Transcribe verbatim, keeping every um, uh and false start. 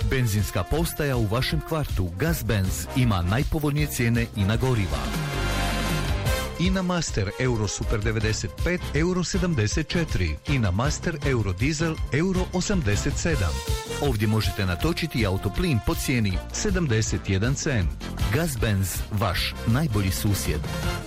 Benzinska postaja u vašem kvartu Gazbenz ima najpovoljnije cijene i na goriva. Ina Master Euro Super devedeset pet euro sedamdeset četiri, Ina Master Euro Diesel euro osamdeset sedam. Ovdje možete natočiti autoplin po cijeni sedamdeset jedan cent. Gazbenz, vaš najbolji susjed.